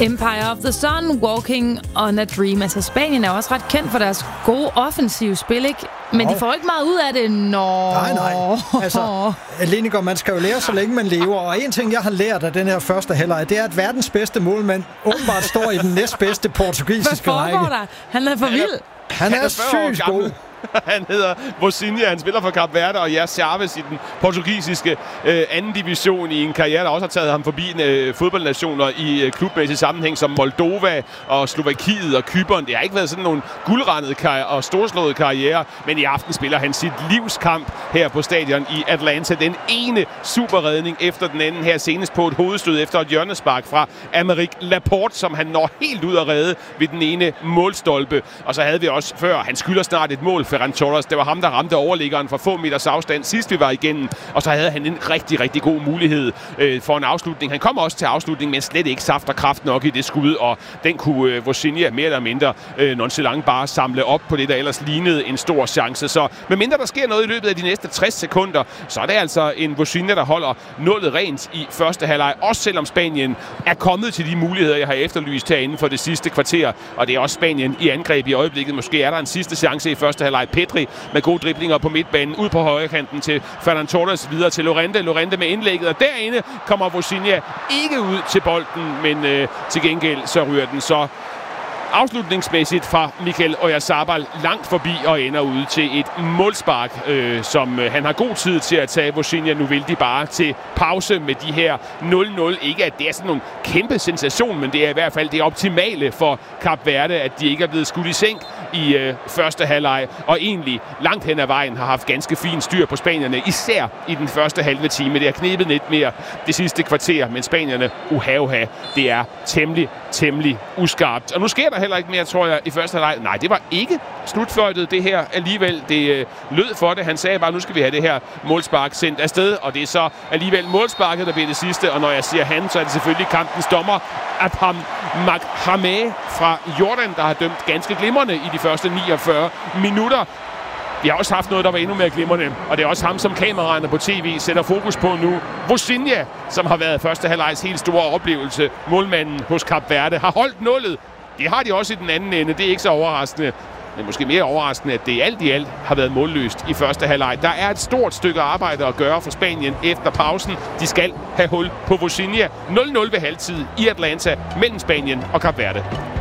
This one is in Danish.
Empire of the Sun, Walking on a Dream. Altså, Spanien er også ret kendt for deres gode offensive spil, ikke? Men de får ikke meget ud af det. Nej. Altså, Linegaard, man skal jo lære, så længe man lever. Og en ting, jeg har lært af den her første halvleg, det er, at verdens bedste målmand åbenbart står i den næstbedste portugisiske række. Hvad foregår der? Han er for vild. Han er sygt god. Han hedder Vozinha, han spiller for Kap Verde, og Chaves i den portugisiske anden division i en karriere, der også har taget ham forbi fodboldnationer i klubmæssig sammenhæng som Moldova og Slovakiet og Cypern. Det har ikke været sådan nogle guldrandede og storslåede karriere, men i aften spiller han sit livskamp her på stadion i Atlanta. Den ene superredning efter den anden her, senest på et hovedstød efter et hjørnespark fra Aymeric Laporte, som han når helt ud at redde ved den ene målstolpe. Og så havde vi også før, han skylder snart et mål, Ferran Torres. Det var ham, der ramte overliggeren fra få meters afstand sidst vi var igennem, og så havde han en rigtig, rigtig god mulighed for en afslutning. Han kom også til afslutning, men slet ikke saft og kraft nok i det skud, og den kunne Vozinha mere eller mindre nonchalant bare samle op på det, der ellers lignede en stor chance. Så medmindre der sker noget i løbet af de næste 60 sekunder, så er det altså en Vozinha, der holder nullet rent i første halvleg, også selvom Spanien er kommet til de muligheder, jeg har efterlyst herinde for det sidste kvarter, og det er også Spanien i angreb i øjeblikket. Måske er der en sidste chance i første halvleg. Pedri med gode driblinger på midtbanen, ud på højrekanten til Ferran Torres, videre til Llorente med indlægget, og derinde kommer Vozinha ikke ud til bolden, men til gengæld så ryger den så afslutningsmæssigt fra Mikel Oyarzabal langt forbi og ender ud til et målspark, som han har god tid til at tage. Vozinha, nu vil de bare til pause med de her 0-0. Ikke at det er sådan nogle kæmpe sensation, men det er i hvert fald det optimale for Kap Verde, at de ikke er blevet skudt i sænk i første halvleg, og egentlig langt hen ad vejen har haft ganske fin styr på spanierne, især i den første halve time. Det har knebet lidt mere det sidste kvarter, men spanierne, det er temmelig uskarpt. Og nu sker der heller ikke mere, tror jeg, i første halvleg. Nej, det var ikke slutfløjtet det her alligevel. Det lød for det. Han sagde bare, nu skal vi have det her målspark sendt afsted, og det er så alligevel målsparket, der bliver det sidste. Og når jeg siger han, så er det selvfølgelig kampens dommer, Adham Maghrameh fra Jordan, der har dømt ganske glimrende i de første 49 minutter. Vi har også haft noget, der var endnu mere glimrende, og det er også ham, som kameraerne på tv sætter fokus på nu. Vozinha, som har været første halvlejs helt store oplevelse. Målmanden hos Kap Verde har holdt nullet. Det har de også i den anden ende. Det er ikke så overraskende. Men måske mere overraskende, at det alt i alt har været målløst i første halvleg. Der er et stort stykke arbejde at gøre for Spanien efter pausen. De skal have hul på Vozinha. 0-0 ved halvtid i Atlanta mellem Spanien og Kap Verde.